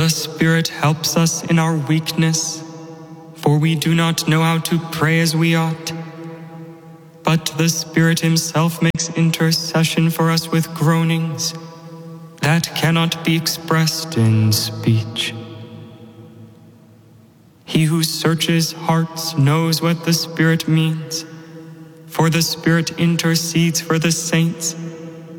The Spirit helps us in our weakness, for we do not know how to pray as we ought. But the Spirit himself makes intercession for us with groanings that cannot be expressed in speech. He who searches hearts knows what the Spirit means, for the Spirit intercedes for the saints